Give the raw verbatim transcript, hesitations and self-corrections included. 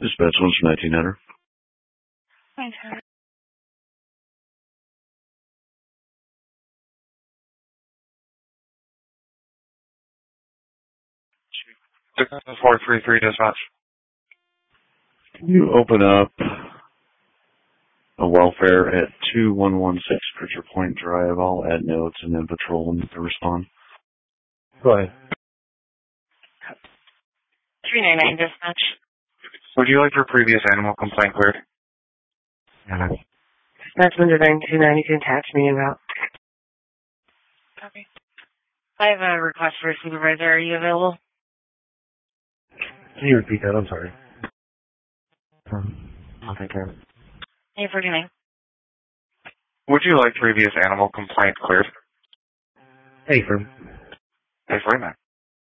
Dispatch one's from nineteen hundred. Thanks, Howard. four three three dispatch. Can you open up a welfare at two one one six Pritchard Point Drive? I'll add notes and then patrol them to respond. Go ahead. three nine nine dispatch. Would you like your previous animal complaint cleared? Yeah. That's under nine two nine. You can attach me about. Copy. I have a request for a supervisor. Are you available? Can you repeat that? I'm sorry. Um, I'll take care of it. A forty-nine. Would you like previous animal complaint cleared? Hey, for A forty-nine.